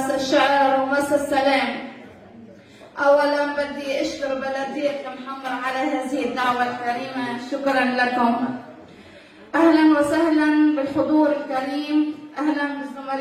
مدرسة الشعر ومسا السلام. أولا بدي أشكر بلدية محمر على هذه الدعوة الكريمة، شكرا لكم. أهلا وسهلا بالحضور الكريم، أهلا بالزملاء